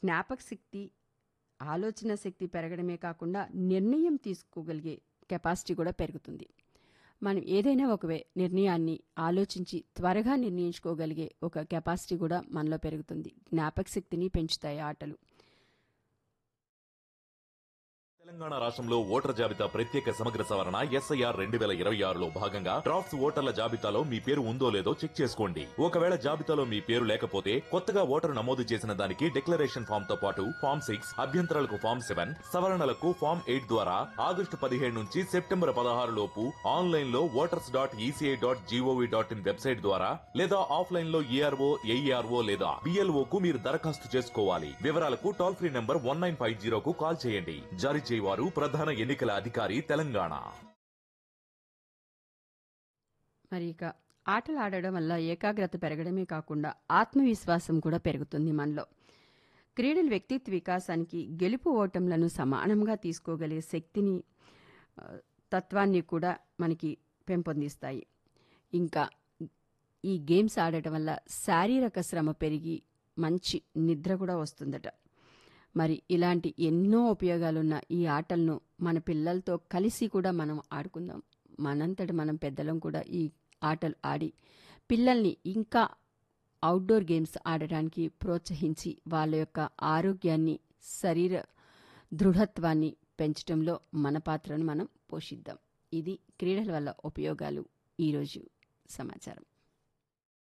జ్ఞాపక శక్తి, ఆలోచన శక్తి పెరగడమే కాకుండా నిర్ణయం తీసుకోగలిగే కెపాసిటీ కూడా పెరుగుతుంది. మనం ఏదైనా ఒక నిర్ణయాన్ని ఆలోచించి త్వరగా నిర్ణయించుకోగలిగే ఒక కెపాసిటీ కూడా మనలో పెరుగుతుంది. జ్ఞాపక శక్తిని పెంచుతాయి ఆటలు. తెలంగాణ రాష్ట్రంలో ఓటర్ జాబితా ప్రత్యేక సమగ్ర సవరణ SIR 2026లో భాగంగా డ్రాఫ్ట్స్ ఓటర్ల జాబితాలో మీ పేరు ఉందో లేదో చెక్ చేసుకోండి. ఒకవేళ జాబితాలో మీ పేరు లేకపోతే కొత్తగా ఓటరు నమోదు చేసిన దానికి డిక్లరేషన్ ఫామ్ తో పాటు ఫామ్ 6, అభ్యంతరాలకు ఫామ్ 7, సవరణలకు ఫామ్ 8 ద్వారా ఆగస్టు 17 నుంచి సెప్టెంబర్ 16 లోపు ఆన్లైన్ లో voters.eci.gov.in వెబ్సైట్ ద్వారా లేదా ఆఫ్లైన్ లో ERO, AERO లేదా BLO కు మీరు దరఖాస్తు చేసుకోవాలి. వివరాలకు టోల్ ఫ్రీ నంబర్ 1950 కు కాల్ చేయండి. జారీ వారు ప్రధాన ఎన్నికల అధికారి తెలంగాణ. మరి ఇక ఆటలు ఆడడం వల్ల ఏకాగ్రత పెరగడమే కాకుండా ఆత్మవిశ్వాసం కూడా పెరుగుతుంది మనలో. క్రీడలు వ్యక్తిత్వ వికాసానికి, గెలుపు ఓటములను సమానంగా తీసుకోగలిగే శక్తిని, తత్వాన్ని కూడా మనకి పెంపొందిస్తాయి. ఇంకా ఈ గేమ్స్ ఆడటం వల్ల శారీరక శ్రమ పెరిగి మంచి నిద్ర కూడా వస్తుందట. మరి ఇలాంటి ఎన్నో ఉపయోగాలున్న ఈ ఆటలను మన పిల్లలతో కలిసి కూడా మనం ఆడుకుందాం. మనంతటి మనం పెద్దలం కూడా ఈ ఆటలు ఆడి పిల్లల్ని ఇంకా అవుట్డోర్ గేమ్స్ ఆడడానికి ప్రోత్సహించి వాళ్ళ యొక్క ఆరోగ్యాన్ని, శరీర దృఢత్వాన్ని పెంచడంలో మన పాత్రను మనం పోషిద్దాం. ఇది క్రీడల వల్ల ఉపయోగాలు ఈరోజు సమాచారం.